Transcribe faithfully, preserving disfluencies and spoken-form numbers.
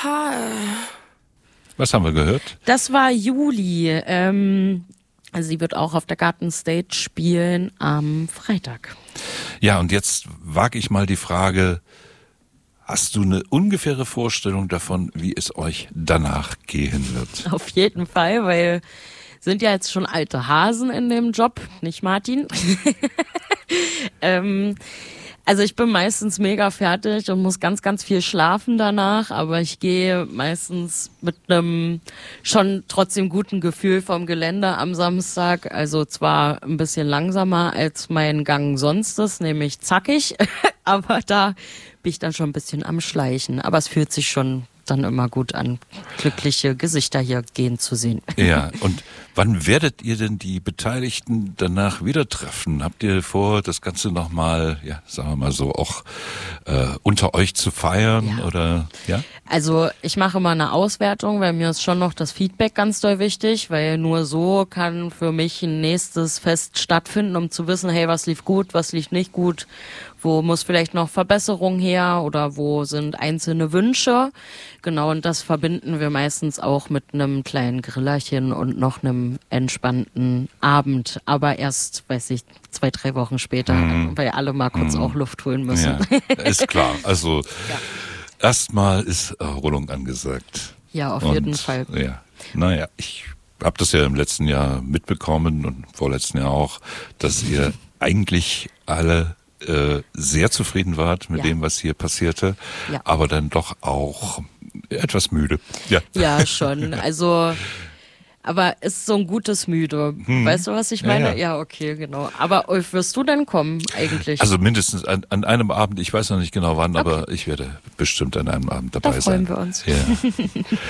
Was haben wir gehört? Das war Juli. Ähm, also sie wird auch auf der Garden Stage spielen am Freitag. Ja, und jetzt wage ich mal die Frage, hast du eine ungefähre Vorstellung davon, wie es euch danach gehen wird? Auf jeden Fall, weil sind ja jetzt schon alte Hasen in dem Job, nicht Martin? ähm, also ich bin meistens mega fertig und muss ganz, ganz viel schlafen danach, aber ich gehe meistens mit einem schon trotzdem guten Gefühl vom Gelände am Samstag. Also zwar ein bisschen langsamer als mein Gang sonst ist, nämlich zackig, aber da bin ich dann schon ein bisschen am Schleichen. Aber es fühlt sich schon dann immer gut an, glückliche Gesichter hier gehen zu sehen. Ja, und wann werdet ihr denn die Beteiligten danach wieder treffen? Habt ihr vor, das Ganze nochmal, ja, sagen wir mal so, auch äh, unter euch zu feiern? Ja. Oder ja? Also ich mache immer eine Auswertung, weil mir ist schon noch das Feedback ganz doll wichtig, weil nur so kann für mich ein nächstes Fest stattfinden, um zu wissen, hey, was lief gut, was lief nicht gut, wo muss vielleicht noch Verbesserung her oder wo sind einzelne Wünsche. Genau, und das verbinden wir meistens auch mit einem kleinen Grillerchen und noch einem entspannten Abend. Aber erst, weiß ich, zwei, drei Wochen später, mm. weil alle mal kurz mm. auch Luft holen müssen. Ja, ist klar. Also ja. Erstmal ist Erholung angesagt. Ja, auf und, jeden Fall. Ja, naja, ich habe das ja im letzten Jahr mitbekommen und vorletzten Jahr auch, dass ihr eigentlich alle äh, sehr zufrieden wart mit ja. dem, was hier passierte, ja. aber dann doch auch etwas müde. Ja, ja schon. Also, aber ist so ein gutes Müde. Hm. Weißt du, was ich meine? Ja, ja. ja, okay, genau. Aber Ulf, wirst du denn kommen eigentlich? Also mindestens an, an einem Abend, ich weiß noch nicht genau wann, okay. aber ich werde bestimmt an einem Abend dabei sein. Da freuen sein. wir uns. Ja.